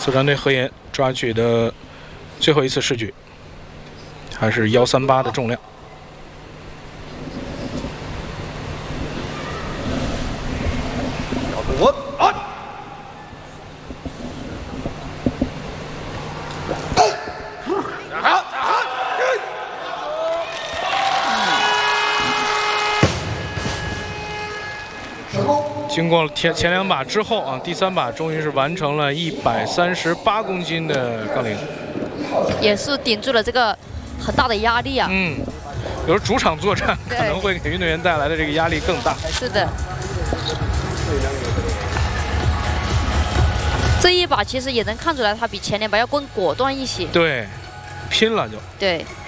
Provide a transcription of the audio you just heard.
四川队何岩抓举的最后一次试举，还是138的重量。经过前2把之后啊，第3把终于是完成了138公斤的杠铃， 也是顶住了这个很大的压力啊。 有时候主场作战可能会给运动员带来的这个压力更大。 是的。这一把其实也能看出来，他比前2把要更果断一些。 对，拼了就。 对。